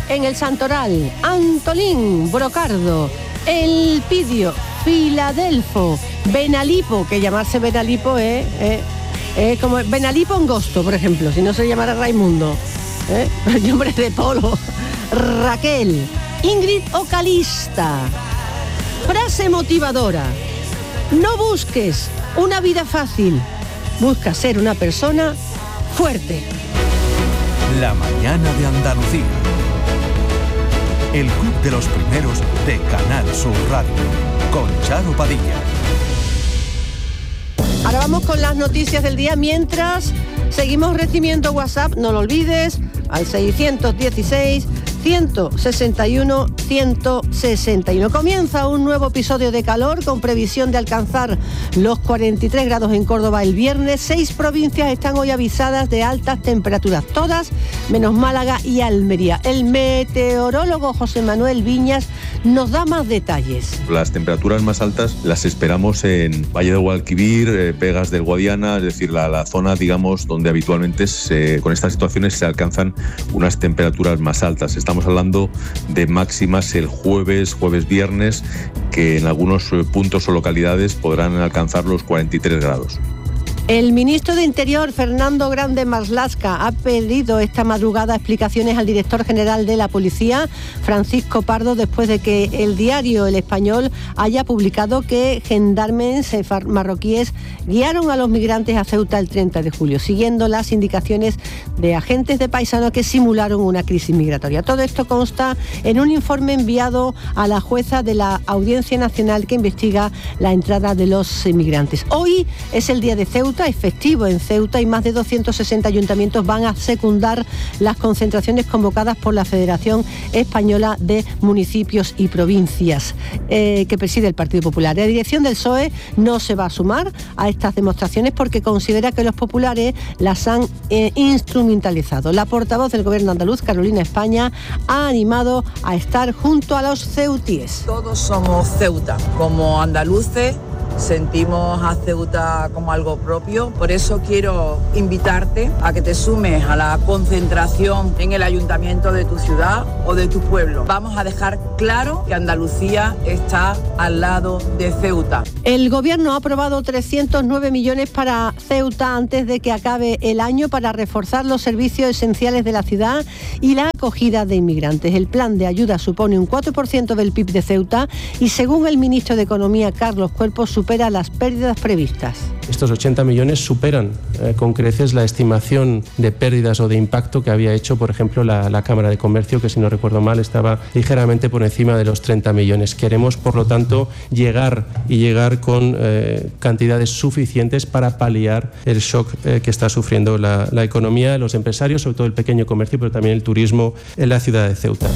en el Santoral, Antolín, Brocardo, El Pidio, Filadelfo, Benalipo, que llamarse Benalipo es como Benalipo Angosto, por ejemplo, si no se llamara Raimundo, el nombre de Polo, Raquel, Ingrid Ocalista. Frase motivadora: no busques una vida fácil, busca ser una persona fuerte. La mañana de Andalucía. El club de los primeros de Canal Sur Radio, con Charo Padilla. Ahora vamos con las noticias del día, mientras seguimos recibiendo WhatsApp, no lo olvides, al 616-161-161. Comienza un nuevo episodio de calor con previsión de alcanzar los 43 grados en Córdoba el viernes. 6 provincias están hoy avisadas de altas temperaturas, todas menos Málaga y Almería. El meteorólogo José Manuel Viñas nos da más detalles. Las temperaturas más altas las esperamos en Valle del Guadalquivir, Vegas del Guadiana, es decir, la zona, digamos, donde habitualmente con estas situaciones se alcanzan unas temperaturas más altas. Estamos hablando de máximas el jueves, viernes, que en algunos puntos o localidades podrán alcanzar los 43 grados. El ministro de Interior, Fernando Grande Marlaska, ha pedido esta madrugada explicaciones al director general de la Policía, Francisco Pardo, después de que el diario El Español haya publicado que gendarmes marroquíes guiaron a los migrantes a Ceuta el 30 de julio, siguiendo las indicaciones de agentes de Paisano que simularon una crisis migratoria. Todo esto consta en un informe enviado a la jueza de la Audiencia Nacional que investiga la entrada de los inmigrantes. Hoy es el día de Ceuta, es festivo en Ceuta y más de 260 ayuntamientos van a secundar las concentraciones convocadas por la Federación Española de Municipios y Provincias, que preside el Partido Popular. La dirección del PSOE no se va a sumar a estas demostraciones porque considera que los populares las han instrumentalizado. La portavoz del Gobierno andaluz, Carolina España, ha animado a estar junto a los ceutíes. Todos somos Ceuta, como andaluces. Sentimos a Ceuta como algo propio, por eso quiero invitarte a que te sumes a la concentración en el ayuntamiento de tu ciudad o de tu pueblo. Vamos a dejar claro que Andalucía está al lado de Ceuta. El Gobierno ha aprobado 309 millones para Ceuta antes de que acabe el año para reforzar los servicios esenciales de la ciudad y la acogida de inmigrantes. El plan de ayuda supone un 4% del PIB de Ceuta y, según el ministro de Economía, Carlos Cuerpo, supera las pérdidas previstas. Estos 80 millones superan con creces la estimación de pérdidas o de impacto que había hecho, por ejemplo, la Cámara de Comercio, que si no recuerdo mal estaba ligeramente por encima de los 30 millones. Queremos, por lo tanto, llegar con cantidades suficientes para paliar el shock que está sufriendo la economía, los empresarios, sobre todo el pequeño comercio, pero también el turismo en la ciudad de Ceuta.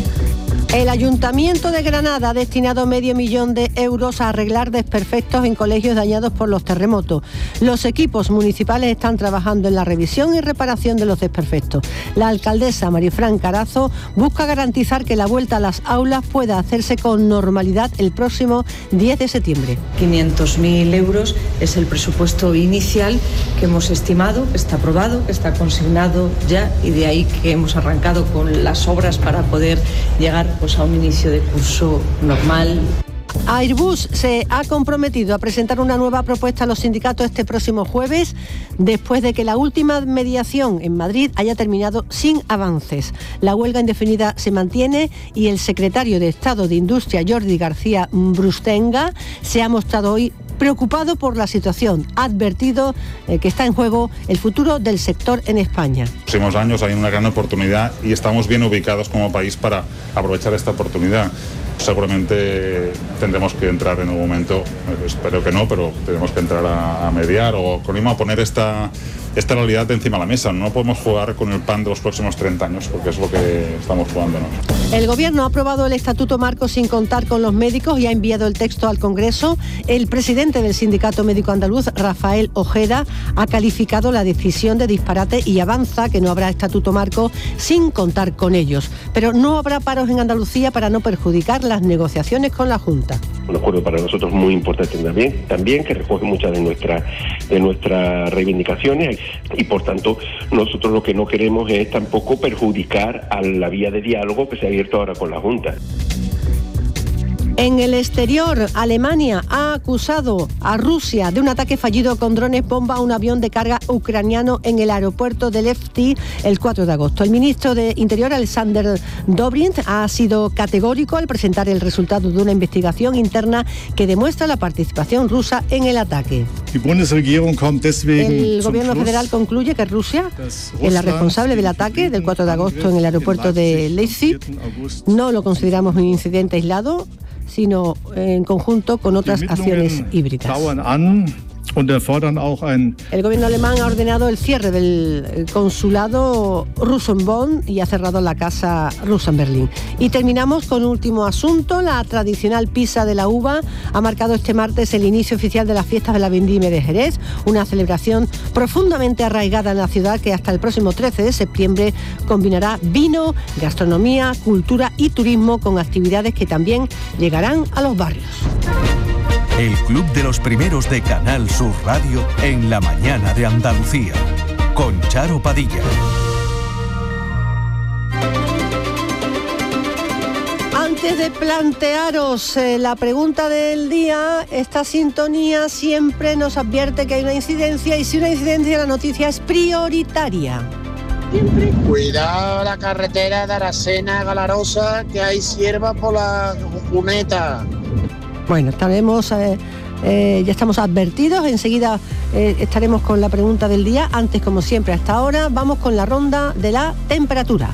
El Ayuntamiento de Granada ha destinado medio millón de euros a arreglar desperfectos en colegios dañados por los terremotos. Los equipos municipales están trabajando en la revisión y reparación de los desperfectos. La alcaldesa Marifran Carazo busca garantizar que la vuelta a las aulas pueda hacerse con normalidad el próximo 10 de septiembre. 500.000 euros es el presupuesto inicial que hemos estimado, que está aprobado, que está consignado ya, y de ahí que hemos arrancado con las obras para poder llegar a un inicio de curso normal. Airbus se ha comprometido a presentar una nueva propuesta a los sindicatos este próximo jueves, después de que la última mediación en Madrid haya terminado sin avances. La huelga indefinida se mantiene y el secretario de Estado de Industria, Jordi García Brustenga, se ha mostrado hoy preocupado por la situación. Ha advertido que está en juego el futuro del sector en España. En los próximos años hay una gran oportunidad y estamos bien ubicados como país para aprovechar esta oportunidad. Seguramente tendremos que entrar en un momento, espero que no, pero tenemos que entrar a mediar o con a poner esta realidad encima de la mesa. No podemos jugar con el pan de los próximos 30 años, porque es lo que estamos jugando, ¿no? El Gobierno ha aprobado el Estatuto Marco sin contar con los médicos y ha enviado el texto al Congreso. El presidente del Sindicato Médico Andaluz, Rafael Ojeda, ha calificado la decisión de disparate y avanza que no habrá Estatuto Marco sin contar con ellos. Pero no habrá paros en Andalucía para no perjudicar las negociaciones con la Junta. un acuerdo para nosotros muy importante también que recoge muchas de nuestras reivindicaciones y por tanto nosotros lo que no queremos es tampoco perjudicar a la vía de diálogo que se ha abierto ahora con la Junta. En el exterior, Alemania ha acusado a Rusia de un ataque fallido con drones bomba a un avión de carga ucraniano en el aeropuerto de Levski el 4 de agosto. El ministro de Interior, Alexander Dobrindt, ha sido categórico al presentar el resultado de una investigación interna que demuestra la participación rusa en el ataque. El gobierno federal concluye que Rusia es la responsable del ataque del 4 de agosto en el aeropuerto de Leipzig. No lo consideramos un incidente aislado, sino en conjunto con otras acciones híbridas. El gobierno alemán ha ordenado el cierre del consulado ruso en Bonn y ha cerrado la casa rusa en Berlín. Y terminamos con un último asunto. La tradicional Pisa de la Uva ha marcado este martes el inicio oficial de las fiestas de la Vendimia de Jerez, una celebración profundamente arraigada en la ciudad que hasta el próximo 13 de septiembre combinará vino, gastronomía, cultura y turismo con actividades que también llegarán a los barrios. El Club de los Primeros de Canal Sur Radio en la mañana de Andalucía, con Charo Padilla. Antes de plantearos la pregunta del día, esta sintonía siempre nos advierte que hay una incidencia y si una incidencia la noticia es prioritaria. Cuidado la carretera de Aracena a Galarosa, que hay cierva por la cuneta. Bueno, estaremos, ya estamos advertidos, enseguida estaremos con la pregunta del día. Antes, como siempre, hasta ahora, vamos con la ronda de la temperatura.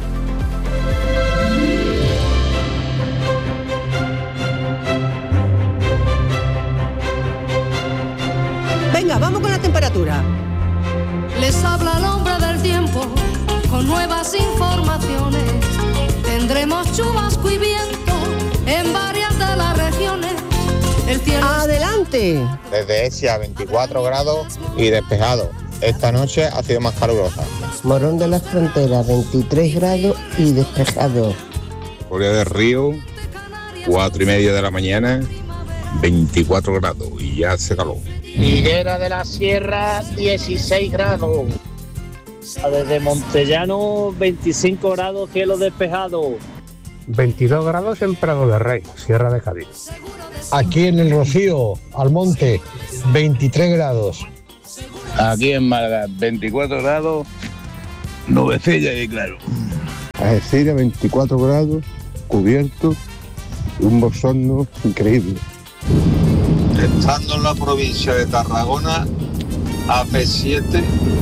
Venga, vamos con la temperatura. Les habla el hombre del tiempo con nuevas informaciones. Tendremos chubasco y viento en varias de las regiones. El cielo ¡adelante! Desde Ecija, 24 grados y despejado. Esta noche ha sido más calurosa. Morón de las Fronteras, 23 grados y despejado. Corea del Río, 4:30 de la mañana, 24 grados y ya hace calor. Higuera de la Sierra, 16 grados. Desde Montellano, 25 grados, cielo despejado. 22 grados en Prado de Rey, Sierra de Cádiz. Aquí en el Rocío, Almonte, 23 grados. Aquí en Málaga, 24 grados, nubecilla y claro. Algeciras, 24 grados, cubierto, un bochorno increíble. Estando en la provincia de Tarragona, AP7,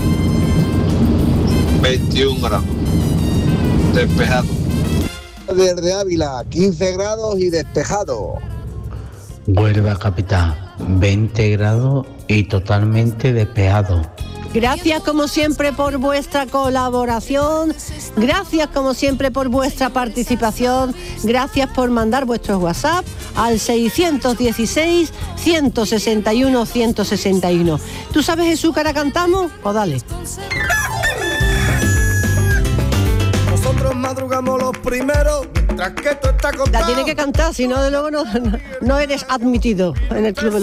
21 grados, despejado. Desde Ávila, 15 grados y despejado. Huelva capital, 20 grados y totalmente despejado. Gracias como siempre por vuestra colaboración, gracias como siempre por vuestra participación, gracias por mandar vuestros WhatsApp al 616 161 161. ¿Tú sabes, Jesús, que ahora cantamos? Pues dale. Nosotros madrugamos los primeros, mientras que esto está contado. La tiene que cantar, si no, de luego no eres admitido en el club.